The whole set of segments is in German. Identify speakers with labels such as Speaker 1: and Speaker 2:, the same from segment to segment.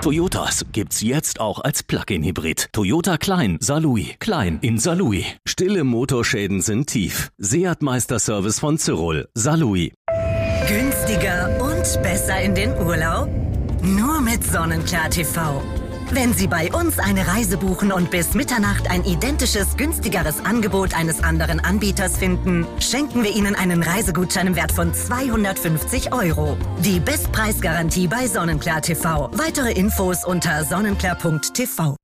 Speaker 1: Toyotas gibt's jetzt auch als Plug-in-Hybrid. Toyota Klein Saarlouis. Klein in Saarlouis. Stille Motorschäden sind tief. Seat Meisterservice von Cyrol. Saarlouis.
Speaker 2: Günstiger und besser in den Urlaub? Nur mit Sonnenklar TV. Wenn Sie bei uns eine Reise buchen und bis Mitternacht ein identisches, günstigeres Angebot eines anderen Anbieters finden, schenken wir Ihnen einen Reisegutschein im Wert von 250 €. Die Bestpreisgarantie bei Sonnenklar TV. Weitere Infos unter sonnenklar.tv.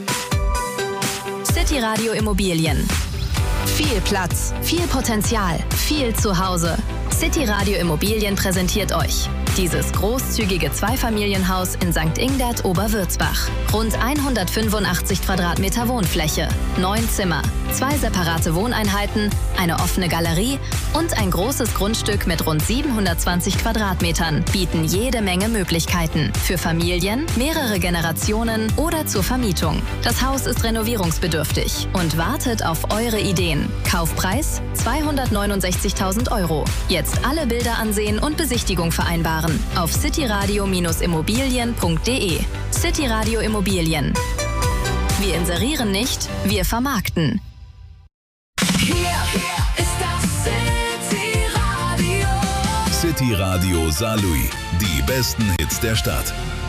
Speaker 3: City Radio Immobilien. Viel Platz, viel Potenzial, viel Zuhause. City Radio Immobilien präsentiert euch dieses großzügige Zweifamilienhaus in St. Ingbert Oberwürzbach. Rund 185 Quadratmeter Wohnfläche, 9 Zimmer, 2 separate Wohneinheiten, eine offene Galerie und ein großes Grundstück mit rund 720 Quadratmetern bieten jede Menge Möglichkeiten für Familien, mehrere Generationen oder zur Vermietung. Das Haus ist renovierungsbedürftig und wartet auf eure Ideen. Kaufpreis 269.000 €. Jetzt alle Bilder ansehen und Besichtigung vereinbaren auf cityradio-immobilien.de. City Radio Immobilien. Wir inserieren nicht, wir vermarkten.
Speaker 4: Hier ist das City Radio.
Speaker 5: City Radio Saarlouis. Die besten Hits der Stadt.